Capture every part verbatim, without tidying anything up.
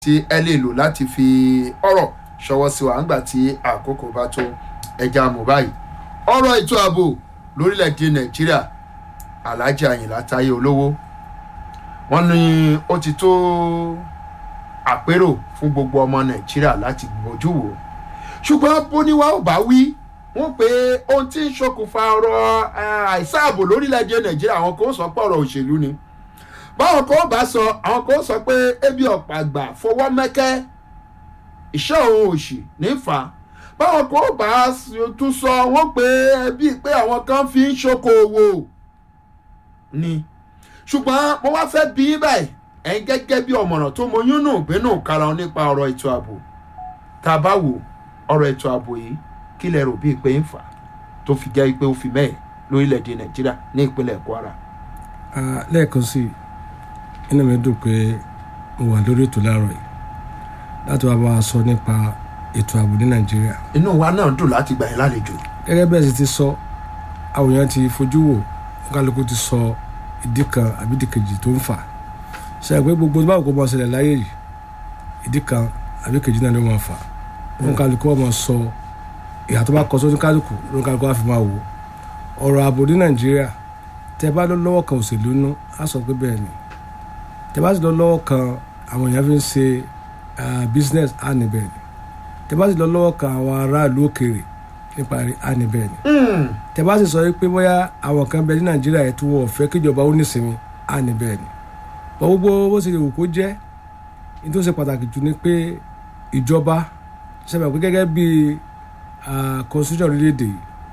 tí ẹ lè lò láti fi ọ̀rọ̀ ṣọwọ́ sí wa nígbà tí àkókò bá tó ẹja mú báyìí. ọ̀rọ̀ ètò ààbò lórílẹ̀‐èdè nàìjíríà Alhaji Àyìnlá Táyé Olówó wọ́n ní ó ti tó àpérò fún gbogbo ọmọ nàìjíríà láti gbójú wò ṣùgbọ́n bóníwá ò bá wí wọ́n pé ohun tí ń ṣokùnfà ọ̀rọ̀ àìsáàbò lórílẹ̀‐èdè nàìjíríà àwọn kan sọ pé ọ̀rọ̀ òṣèlú ni báwọn kan bá sọ àwọn kan sọ pé ebi ọ̀pá àgbà fọwọ́ mẹ́kẹ́ iṣẹ́ òun òṣì nífà báwọn kan bá tún sọ wọ́n pé ẹbí pé àwọn kan fi ń ṣokòwò ni ṣùgbọ́n mo wá fẹ́ bí báyìí ẹ̀yin gẹ́gẹ́ bí ọ̀mọ̀ràn tó mọyún nù gbénú karahun nípa ọ̀rọ̀ ètò ààbò tá a bá wò ọ̀rọ̀ ètò ààbò yìí kí lẹ rò bíi pé ń fà tó fi jẹ́ pé ó fi mẹ́ẹ̀ lórílẹ̀‐èdè nàìjíríà ní ìpínlẹ̀ kwara. lẹ́ẹ̀kan sí inú mi dùn pé mo wà lórí ètò láàárọ̀ yìí láti wá bá wa sọ nípa ètò ààbò ní nàìjíríà. inú wa náà dùn láti gbà yín lálejò. gẹ́gẹ́ bẹ́ẹ̀ sì ti sọ àwọn èèyàn ti fojú wò kálukú ti sọ ìdí kan àbí ìdí kejì tó ń fà ṣe àgbẹ̀ gbogbo báwo kò mọ̀ ṣẹlẹ̀ láyé yìí ìdí kan àbí kejì náà ló máa fà wọn kálukú wọn máa sọ ìyá tó bá kọ sójú kálukú ló kálukú wá fi máa wò ọ̀rọ̀ ààbò ní nàìjíríà tẹ bá lọ lọ́wọ́ kan òṣèlú nú á sọ pé bẹ́ẹ̀ ni tẹ bá sì lọ lọ́wọ́ kan àwọn èèyàn fi ń ṣe business á ní bẹ́ẹ̀ ni tẹ bá sì lọ lọ́wọ́ kan àwọn aráàlú òkèèrè nípa rí á ní bẹ́ẹ̀ ni tẹ bá sì sọ pé bóyá àwọn kan bẹ ní nàìjíríà ẹ̀ tó wọ́n fẹ́ kíjọba ó nísinmi á ní bẹ́ẹ̀ ni bọ́ gbogbo bó ṣe lè wò kó jẹ́ ní tó ṣe pàtàkì jù ni pé ìjọba ṣẹlẹ̀ pé gẹ́gẹ́ bí constitution orílẹ̀-èdè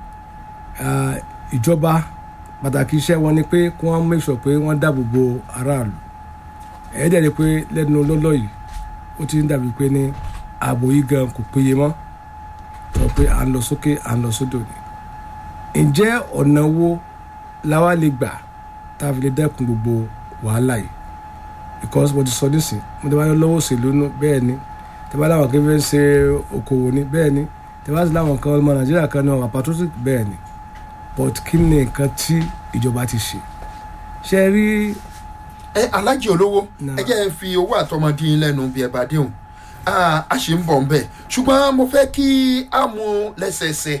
ìjọba pàtàkì iṣẹ́ wọn ni pé kí wọ́n make sure pé wọ́n dáàbò bo aráàlú ẹ̀ẹ́dẹ̀ ni pé lẹ́nu lọ́lọ́ yìí ó ti ń dàbí pé ní ààbò yìí gan kò péye mọ́ sọ pé à ń lọ sókè à ń lọ sódò ni ǹjẹ́ ọ̀nà wo láwa lè gbà tá a fi lè dẹ́kun gbogbo wàhálà yìí because mo ti sọ nísìn mo ti bá lọ́wọ́ òṣèlú bẹ́ẹ̀ ni tí bá láwọn kan fẹ́ ń ṣe okòwò ni bẹ́ẹ̀ ni tí bá sì láwọn kan ọmọ nàìjíríà kan ní ọmọ patriotic bẹ́ẹ̀ ni but kí ni nǹkan tí ìjọba ti ṣe ṣe rí. ẹ Alhaji Olówó ẹ jẹ́ fi owó àtọmọdé lẹ́nu bí ẹ bá déhùn a ṣì ń bọ̀ ń bẹ̀ ṣùgbọ́n mo fẹ́ kí a mú lẹ́sẹẹsẹ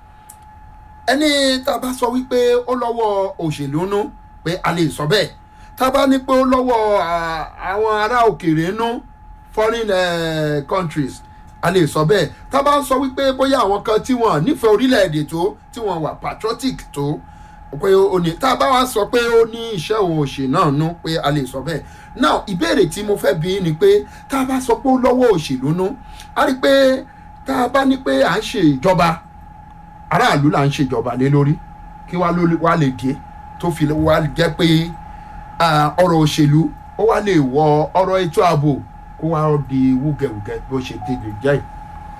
ẹni tá a bá sọ wípé ó lọ́wọ́ òṣèlú nú pé a lè sọ bẹ́ẹ̀ tá a bá ní pé ó lọ́wọ́ àwọn ará òkèèrè nú foreign uh, countries a lè sọ bẹ́ẹ̀ tá a bá ń sọ wípé bóyá àwọn kan tí wọ́n nífẹ̀ẹ́ orílẹ̀-èdè tó tí wọ́n wà patriotic tó pé ó ní tá a bá wá sọ pé ó ní iṣẹ́ òun òṣè náà nú pé a lè sọ bẹ́ẹ̀ now ìbéèrè tí mo fẹ́ bi ni pé tá a bá sọ pé ó lọ́wọ́ òṣèlú nú a rí pé tá a bá ní pé à ń ṣe ìjọba aráàlú là ń ṣèjọba lé lórí kí wá lè dé tó fi wá jẹ́ pé ọ̀rọ̀ òṣèlú ó wá lè wọ ọ̀rọ̀ ètò ààbò kó wá di wúgẹ̀wúgẹ̀ bó ṣe tètè jẹ́ yìí.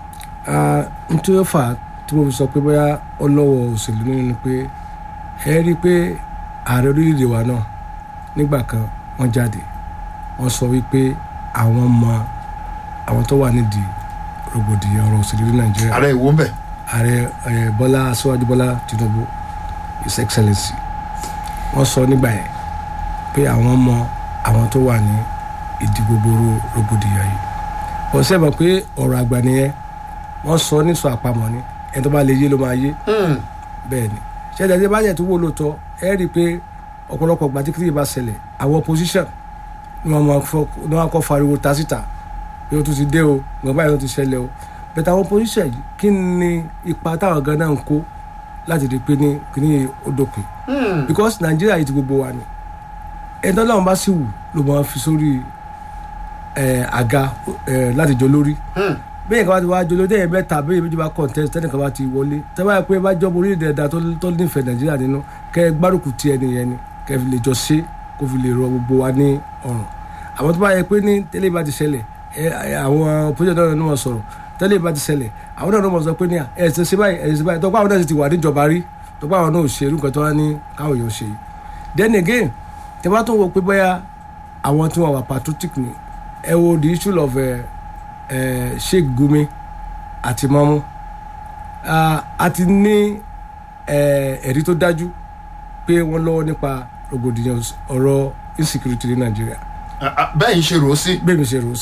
nítorí ó fà á tí mo fi sọ pé bóyá ọlọ́wọ́ òṣèlú nínú ni pé ẹ rí i pé ààrẹ orílẹ̀-èdè wa náà nígbà kan wọ́n jáde wọ́n sọ wípé àwọn mọ àwọn tó wà nídìí rògbòdìyàn ọ̀rọ̀ òṣèlú ní nàìjíríà. ààrẹ ìwọ ń bẹ̀. ààrẹ bọ́lá aṣíwájú bọ́lá tinubu his excellency wọ́n sọ nígbà yẹn pé àwọn mọ àwọn tó wà ní ìdí gbogbo rògbòdìyàn yìí wọ́n sẹ́mọ̀ pé ọ̀rọ̀ àgbà nìyẹn wọ́n sọ nísọ àpamọ́ ni ẹni tó bá lè yé ló máa yé bẹ́ẹ̀ ni ṣẹ́ni ẹni bá yẹ tó wó lóòótọ́ ẹ rí i pé ọ̀pọ̀lọpọ̀ gbàtí kí bá ṣẹlẹ̀ àwọn opposition ni wọ́n máa kọ́ fariwo ta síta bí ó tún ti dé o gbọ̀n báyìí ló ti ṣẹlẹ̀ o bẹ́ẹ̀ táwọn opposition yìí kí ni ipa táwọn gan náà ń kó láti rí i pé ní kíní ó dópin because nàìjíríà yìí ti gbogbo wa ni ẹni tó láwọn bá sì wù ló máa fi sórí àga láti jọ lórí bẹ́ẹ̀ kan bá ti wá jọ lórí ẹ̀yẹ mẹ́ta bẹ́ẹ̀ méjì bá contest tẹ́nìkan bá ti wọlé tẹ́wọ́ pé bá jọ́ borí ìdẹ̀dà tó nífẹ̀ẹ́ nàìjíríà nínú kẹ́ ẹ gbárùkù ti ẹni yẹn ni kẹ́ ẹ fi lè jọ ṣe kó fi lè rọ gbogbo wa ní ọ̀rùn àwọn tó bá yẹ pé ní tẹ́lẹ̀ bá ti ṣẹlẹ̀ àwọn opposition náà ni wọ́n sọ̀rọ̀ tẹ́lẹ̀ bá ti ṣẹlẹ̀ àwọn náà wọ́n sọ pé ní ẹ̀ ṣe ṣe báyìí ẹ̀ ṣe báyìí tọ́pọ̀ àwọn náà ti wà níjọba rí tọ́pọ̀ àwọn náà ò ṣe irú nǹkan tó wá ní káwọn èèyàn ṣe yìí then again tẹ́ bá tún wọ pé bóyá àwọn tí wọ́n wà patriotic ni ẹ wo the issue of uh, uh, Sheikh Gumi àti Mamu a ti ní ẹ̀rí tó dájú pé wọ́n lọ́wọ́ nípa rògbòdìyàn ọ̀rọ̀ insecurity ní nàìjíríà. bẹ́ẹ̀ ń ṣe rò ó sí. bẹ́ẹ̀ mi ṣe rò ó sí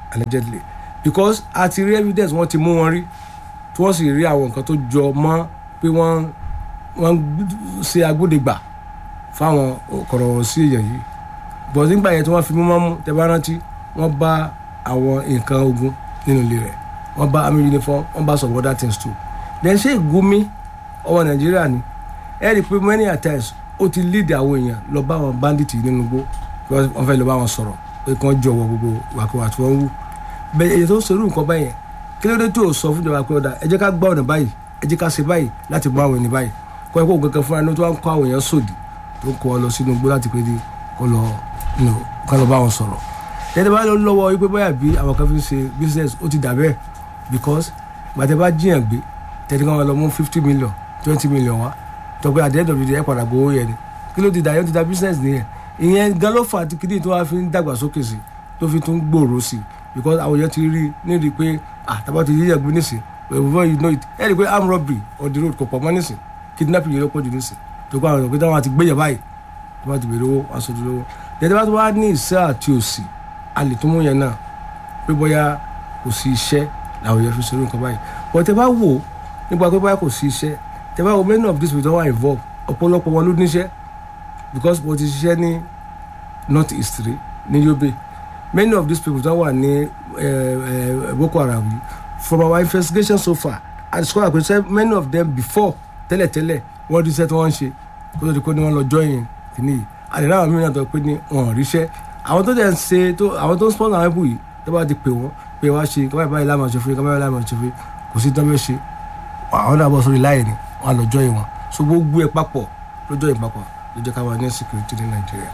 allegedly because a ti rí evidence wọ́n ti mú wọn rí tí wọ́n sì rí àwọn nǹkan tó jọ mọ́ pé wọ́n wọ́n ṣe agbódegbà fáwọn kọ̀rọ̀ sí èèyàn yìí but nígbà yẹn tí wọ́n fi mú mọ́ mú tẹ́ bá rántí wọ́n bá àwọn nǹkan ogun nínú ilé rẹ̀ wọ́n bá army uniform wọ́n bá some other things too then ṣé Gumi ọmọ Nàìjíríà ni ẹ rí i pé many a times ó ti lead àwọn èèyàn lọ bá àwọn bandit nínú igbó wọ́n fẹ́ lọ bá wọn sọ̀rọ̀ pé kí wọ́n jọ̀wọ́ gbogbo wàkíwà tí wọ́n wù bẹ́ẹ̀ èyí tó ń ṣerú nǹkan báyẹn kí ló dé tó sọ fún ìjọba pé ọ̀dà ẹ jẹ́ ká gbá ọ̀nà báyìí ẹ jẹ́ ká ṣe báyìí láti mú àwọn ènìyàn báyìí kọ́ ẹ̀kọ́ kankan fúnra ní tó wá ń kọ́ àwọn èèyàn sòdì tó kọ́ ọ lọ sínú igbó láti pé kó lọ kó lọ bá wọn sọ̀rọ̀ tẹ́tẹ́ bá lọ lọ́wọ́ wípé bóyá bí àwọn kan fi ń ṣe business ó ti dà bẹ́ẹ̀ because gbàtẹ́ bá jiyàn gbé tẹ́tẹ́ kan lọ mú fifty million twenty million wá tọ́pẹ́ at the end of the day ẹ̀ padà gbowó yẹn ni kí ló ti dà yẹn ti dà business nìyẹn ìyẹn gan ló fà á kí ni tó wá fi ń dàgbàsókè sí tó fi tún gbòòrò sí because àwọn èèyàn ti rí nídìí pé ah tàbá ti yíyàn gbé nísìn before you know it ẹ̀ rí i pé armed robbery on the road kò pọ̀ mọ́ nísìn kidnapping yẹn ló pọ̀ jù nísìn tó kọ́ àwọn èèyàn pé táwọn àti gbéyàn báyìí tó bá ti bèrè owó aṣojú lówó tẹ́tẹ́ bá tó wá ní ìṣẹ́ àti òsì a lè tún mú yẹn náà pé bóyá kò sí iṣẹ́ làwọn èèyàn fi ṣerú nǹkan báyìí but tẹ́ bá wò nípa pé bóyá kò sí iṣẹ́ tẹ́ bá wò many of these people were involved ọ̀pọ̀lọpọ̀ wọn ló níṣẹ́ because mo ti ṣiṣẹ́ ní north east rí ní Yobe many of these people were ní Boko Haram from our investigation so far I discovered pé many of them before tẹ́lẹ̀tẹ́lẹ̀ wọ́n rí iṣẹ́ tí wọ́n ń ṣe kó tó di kó ní wọ́n lọ join kìíní yìí àdéhùn àwọn mìíràn tó pé ní wọn ò ríṣẹ́ àwọn tó dẹ̀ ń ṣe tó àwọn tó ń sponsor àwọn ẹ̀bù yìí tó bá ti pè wọ́n pé wá ṣe kọ́ báyìí láàmú ṣe fún yín kọ́ báyìí láàmú ṣe fún yín kò sí tán bẹ́ẹ̀ ṣe àwọn náà bọ́ sórí láyé ni wọ́n á lọ join wọn so gbogbo ẹ̀ papọ̀ lọ́jọ́ ìpapọ̀ ló jẹ́ ká wà ní security ní Nàìjíríà.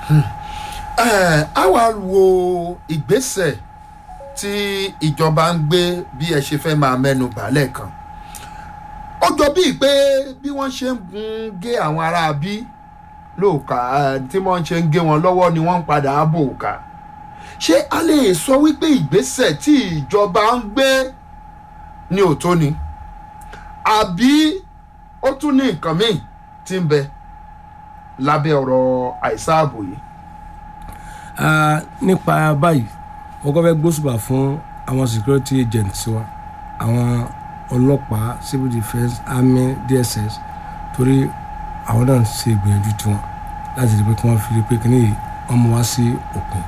ẹ á wá wo ìgbésẹ̀ tí ìjọba ń gbé bí ẹ ṣe fẹ́ máa mẹ́nu bàálẹ̀ kan ó jọ bíi pé bí wọ́n ṣe ń gun gé àwọn ará bí lóòka tí wọ́n ṣe ń gé wọn lọ́wọ́ ni wọ́n ń padà bò ká ṣé a lè sọ wípé ìgbésẹ̀ tí ìjọba ń gbé ní òótọ́ ni àbí ó tún ní nǹkan míì tí ń bẹ lábẹ́ ọ̀rọ̀ àìsáàbò yìí. nípa báyìí wọ́n kọ́ fẹ́ gbósùbà fún àwọn security agents wa àwọn ọlọ́pàá civil defence army D S S torí àwọn náà ń ṣe ìgbìyànjú tiwọn láti rí pé kí wọ́n fi rí pé kí ni wọ́n mú wá sí òpin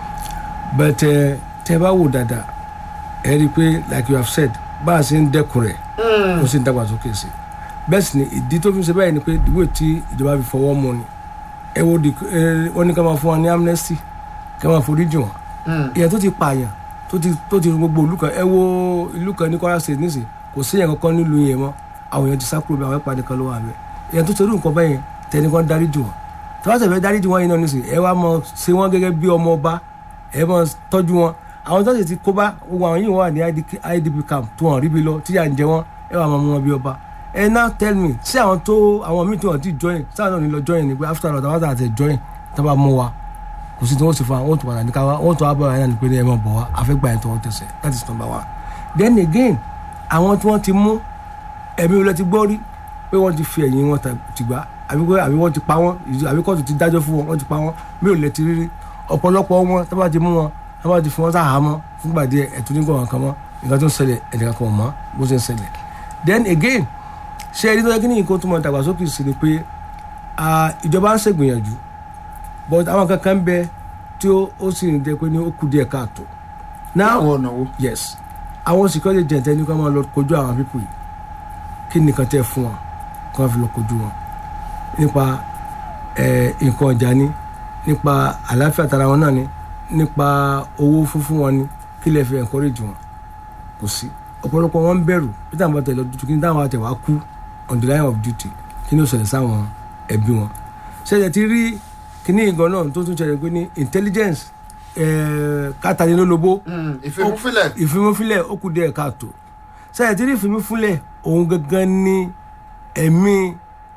bẹ́ẹ̀ tẹ́ bá wò dáadáa ẹ rí i pé like you have said bá a ṣe ń dẹ́kun rẹ̀ ó sì ń dàgbàsókè sí bẹ́ẹ̀ sì ni ìdí tó fi ń ṣe báyìí ni pé ìwé tí ìjọba fi fọwọ́ mú ni ẹ wo wọ́n ní ká máa fún wọn ní amnesty ká máa foríjì wọn ìyẹn tó ti pààyàn tó ti tó ti gbogbo ìlú kan ẹ wo ìlú kan ní Kwara State nísìnyí kò sí èèyàn kankan nílùú yẹn mọ́ àwọn èèyàn ti sá kúrò bí àwọn ìpàdé kan ló wà bẹ́ẹ̀ èèyàn tó ṣerú nǹkan bẹ́yẹn tẹni kan dáríjì wọn tí wọ́n sì fẹ́ dáríjì wọn yìí náà nísìnyí ẹ wá mọ ṣe wọ́n gẹ́gẹ́ bí ọmọ ọba ẹ mọ tọ́jú wọn àwọn tó sì ti kó bá gbogbo àwọn yìí wọ́n wà ní I D P camp tó wọn rí bi lọ tíyà ń jẹ wọn ẹ wà mọ mú wọn bí ọba ẹ now tell me ṣé àwọn tó àwọn míì tó wọn ti join sáà náà ní lọ join ni pé after all àwọn àti join tó bá mú wa kò sí tí wọ́n sì fún wa wọ́n tó padà ní ká wa wọ́n tó wá bọ̀ wá ní pé ní ẹ máa bọ̀ wá àfẹ́gbà ẹ̀ tó wọ́n tẹ̀sẹ̀ that is number one. Then again àwọn tí wọ́n ti mú ẹ̀mí wọlé ti gbọ́ rí pé wọ́n ti fi ẹ̀yìn wọn ti gbá àbí wọ́n ti pa wọ́n àbí kóòtù ti dájọ́ fún wọn wọ́n ti pa wọ́n mí ò lè ti rírí ọ̀pọ̀lọpọ̀ wọn tó bá ti mú wọn tó bá ti fún wọn sáà mọ́ fúngbà díẹ̀ ẹ̀tún nígbà wọn kan mọ́ nǹkan tó ń ṣẹlẹ̀ ẹ̀dẹ̀kan kan mọ́ bó ṣe ń ṣẹlẹ̀. Then again ṣé ẹni tó yẹ kí ní nǹkan tó mọ dàgbàsókè sí ni pé ìjọba ń ṣègbìyànjú but àwọn kankan bẹ tí ó sì ń jẹ pé ní ó kù díẹ̀ káàtó. Now no, no. Yes àwọn security agent ẹni kan máa lọ kojú àwọn people yìí kí nìkan tẹ́ fún wọn kí wọ́n fi lọ kojú wọn nípa nǹkan ọjà ni nípa àlàáfíà tara wọn náà ni nípa owó fúnfún wọn ni kí lè fi encourage wọn kò sí ọ̀pọ̀lọpọ̀ wọn ń bẹ̀rù bí táwọn bá tẹ̀ lọ tuntun kí ní táwọn àtẹ̀wá kú on the line of duty kí ní ó ṣẹlẹ̀ sáwọn ẹbí wọn ṣẹlẹ̀ ti rí kíní ìgan náà tó tún ṣẹlẹ̀ pé ní intelligence kátàní lólobó ìfimúfilẹ̀ ìfimúfilẹ̀ ó kù díẹ̀ káàtó ṣẹlẹ̀ ti rí ìfimúfilẹ̀ òun gangan ní ẹ̀mí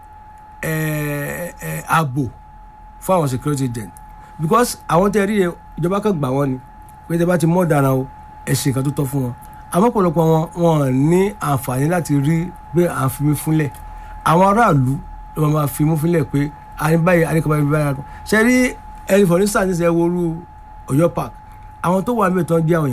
ààbò fún àwọn security agent because àwọn tẹ́ rí ìjọba kan gbà wọ́n ni pé tẹ́ bá ti mọ́ dára o ẹ̀sìn kan tó tọ́ fún wọn àmọ́ ọ̀pọ̀lọpọ̀ wọn wọn ní àǹfààní láti rí pé à ń fimú fúnlẹ̀ àwọn aráàlú ló máa fimú fúnlẹ̀ pé àní báyìí àní kọ́ba báyìí ṣe rí ẹni for instance ní sẹ́ wọ́ọ́rù Ọ̀yọ́ park àwọn tó wà níbẹ̀ tó ń gbé àwọn èèyàn kó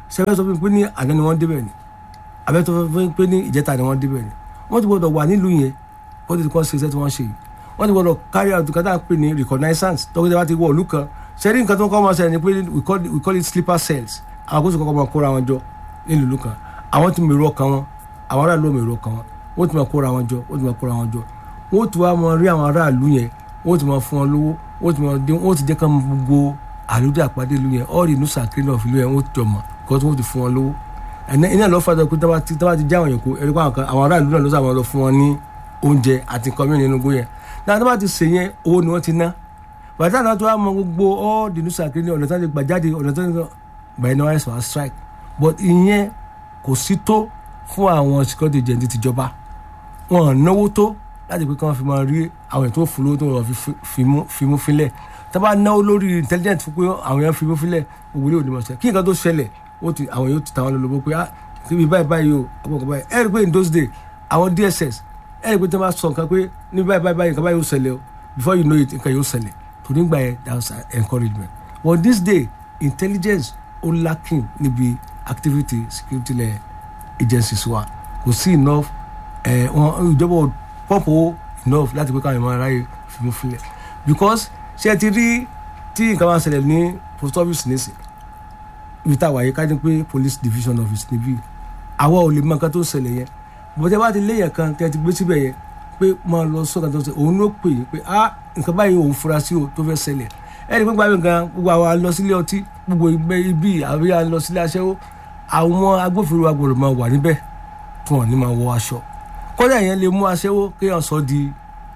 sẹ́fẹ́ sọ fún mi pé ní àná ni wọ́n débẹ̀ ni abẹ́ tó fún mi pé ní ìjẹta ni wọ́n débẹ̀ ni wọ́n ti gbọ́dọ̀ wà nílùú yẹn wọ́n ti kọ́ ṣe iṣẹ́ tí wọ́n ṣe yìí wọ́n ti gbọ́dọ̀ carry out nǹkan tá à ń pè ní reconnaissance tọ́kọ́ tí wọ́n ti wọ ìlú kan sẹ́rí nǹkan tó ń kọ́ máa ṣe ni pé we call we call it sleeper cells àwọn kó sì kọ́kọ́ máa kóra wọn jọ nílùú ìlú kan àwọn ti mèrò ọkàn wọn àwọn aráàlú mèrò ọkàn wọn wọ́n ti máa kóra wọn jọ wọ́n ti máa kóra wọn jọ wọ́n ti wá máa rí àwọn aráàlú yẹn wọ́n ti máa fún wọn lówó wọ́n ti máa dé wọ́n ti jẹ́ ká gbogbo àlùdí àpàdé ìlú yẹn all the news and clean of ìlú yẹn wọ́n ti jọ mọ̀ kọ́ tí wọ́n ti fún wọn lówó iná lọ́ fàdọ̀ pé tábà ti já àwọn yẹn kó ẹ̀rí pa àwọn aráàlú náà ló sábà lọ fún wọn ní oúnjẹ àti nǹkan mìíràn nínú igbó yẹn náà tábà ti sè yẹn owó ni wọ́n ti ná bàtà náà tó wá mọ gbogbo all the news and clean ọ̀nà tó ń gbà jáde ọ̀nà tó ń gbà iná wáyé sọ̀rọ̀ strike but ìyẹn kò sí tó fún àwọn security agent tìjọba wọn ò náwó tó láti pé kí wọ́n fi máa rí àwọn ètò òfurufú tó wọ́n fi mú fílẹ̀ tá bá náwó lórí intelligence fún pé àwọn èèyàn fi mú fílẹ̀ òwò ilé òdìmọ̀ sẹ́ kí nǹkan tó ṣẹlẹ̀ àwọn yóò ti ta wọn lọ́lọ́bọ̀ pé ah kíbi báyìí báyìí o àbọ̀kọ̀ báyìí ẹ rí pé in those days àwọn D S S ẹ rí pé tí wọ́n bá sọ nǹkan pé ní báyìí báyìí báyìí nǹkan báyìí yóò ṣẹlẹ̀ o before you know it nǹkan yóò ṣẹlẹ̀ tó nígbà yẹn that was encouragement but this day intelligence ó lacking níbi activity security agencies wa kò sí enough ìjọba pọ́pọ̀ enough láti pé káwọn ìmọ̀ aráyè fi mú fílẹ̀ because ṣé ti rí tí nǹkan máa ṣẹlẹ̀ ní post office nísìn ibi tá a wà yìí ká ní pé police division office níbí àwa ò lè mọ nǹkan tó ń ṣẹlẹ̀ yẹn bọ́tẹ́ bá ti léyìn kan tẹ́ ti gbé síbẹ̀ yẹn pé máa lọ sọ́kàn tó ń ṣẹlẹ̀ òun ló pè é pé ah nǹkan báyìí òun fura sí o tó fẹ́ ṣẹlẹ̀ ẹni pé gbàgbé nǹkan gbogbo àwa lọ sílé ọtí gbogbo ibi àbí a lọ sílé aṣẹ́wó àwọn agbófinró agbọ̀rọ̀ máa wà níbẹ̀ tí wọ́n ní máa wọ aṣọ kọ́dà yẹn lè mú aṣẹ́wó kéèyàn sọ di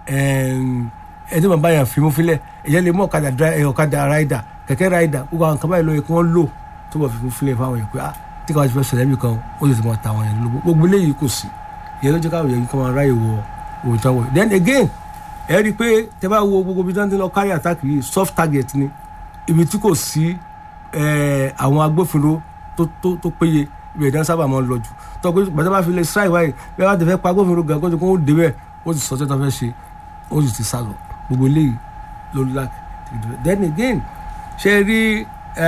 ẹni tó máa bá yàn fimú filẹ̀ èyàn lè mú ọ̀kadà ráìdà kẹ̀kẹ́ ráìdà gbogbo àwọn kan báyìí lọ yẹ kí wọ́n lò tó bọ̀ fimú filẹ̀ fáwọn yẹn pé ah tí káwọn ti fẹ́ sọ̀rọ̀ ẹ̀mí kan ó sì ti máa ta àwọn yẹn lóbo gbogbo eléyìí kò sí ìyẹn ló jẹ́ káwọn yẹn kí wọ́n ráyè wọ òòjà wọ̀ then again ẹ rí i pé tẹ bá wo gbogbo ibi tí wọ́n ti lọ kárí attack yìí soft target ni ibi tí kò sí àwọn agbófinró tó péye ibi ẹ̀dá sábà máa ń lọ jù tó pé gbàdá bá fi lè strike wáyé bí wọ́n ti fẹ́ pa agbófinró gan kó tó kó ó débẹ̀ ó ti sọ tẹ́tọ́ fẹ́ ṣe ó sì ti sá lọ gbogbo eléyìí ló lack then again ṣe rí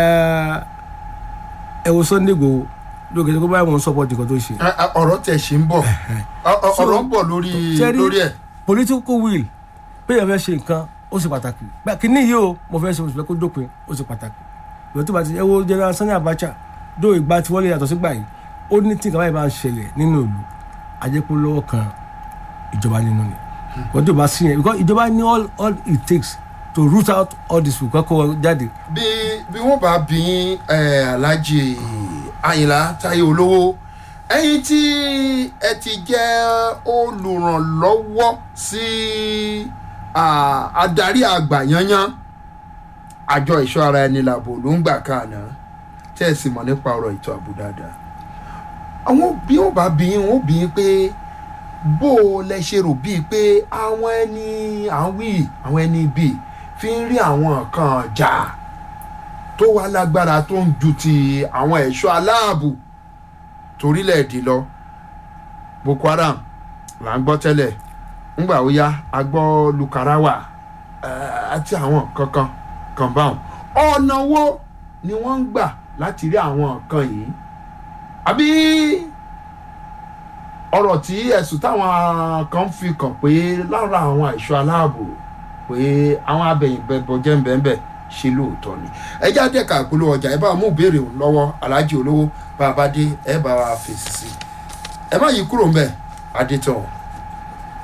ẹ̀wọ̀n Sunday Igboho lókè tó báyìí wọn support nǹkan tó ṣe. ọ̀rọ̀ tẹ̀ ṣe ń bọ̀ ọ̀rọ̀ ń bọ̀ lórí lórí ẹ̀. political will pé èèyàn fẹ́ ṣe nǹkan ó ṣe pàtàkì kíní yìí o mo fẹ́ ṣe oṣù kó dópin ó ṣe pàtàkì ìwé tó bá ti ẹwọ́ General Sani Abacha dó ìgbà tí wọ́n lè yàtọ̀ sígbà yìí ó ní tí nǹkan báyìí bá ń ṣẹlẹ̀ nínú ìlú ajẹ́pọ̀ lọ́wọ́ kan ìjọba nínú ni wọ́n tó bá sí yẹn because ìjọba ní all all it takes to root out all this people kọ́kọ́ jáde. bí bí wọ́n bá bí Alhaji Àyìnlá Táyé Olówó ẹ̀yin tí ẹ ti jẹ́ olùrànlọ́wọ́ sí adarí àgbà yanyan àjọ ìṣọ́ ara ẹni làbò ló ń gbà kàná tẹ́ ẹ sì mọ̀ nípa ọ̀rọ̀ ètò ààbò dáadáa àwọn bí wọ́n bá bí wọ́n bí pé bó o lẹ ṣe rò bíi pé àwọn ẹni àwí àwọn ẹni bíi fi ń rí àwọn kan jà tó wá lágbára tó ń ju ti àwọn ẹ̀ṣọ́ aláàbò torílẹ̀-èdè lọ Boko Haram là ń gbọ́ tẹ́lẹ̀ ńgbà ó yá a gbọ́ Lukarawa àti àwọn kankan kan báwọn ọ̀nà wo ni wọ́n ń gbà láti rí àwọn kan yìí àbí ọ̀rọ̀ tí ẹ̀sùn táwọn kan fi kàn pé lára àwọn ẹ̀ṣọ́ aláàbò pé àwọn abẹ̀yìnbẹ̀bọ̀jẹ́ ń bẹ̀ẹ̀ ṣe lóòótọ́ ni ẹ jáde ká ìpolówó ọjà ẹ bá mú ìbéèrè òun lọ́wọ́ Alhaji Olówó bá a bá dé ẹ bá wa fèsì sí ẹ má yí kúrò ń bẹ̀ adétọ̀.